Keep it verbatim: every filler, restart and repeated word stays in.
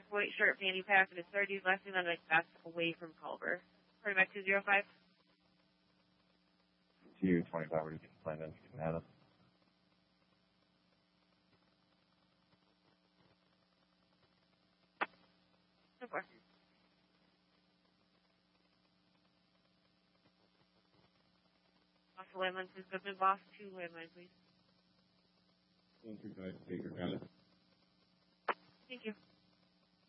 white shirt, fanny pack, and his thirties, last thing on the vest away from Culver. Reporting back two zero five. two twenty-five, where do you plan on getting out of? So far. Boss the landline, please. Goodman, boss two landline, please. one three five, Baker, got it. Thank you.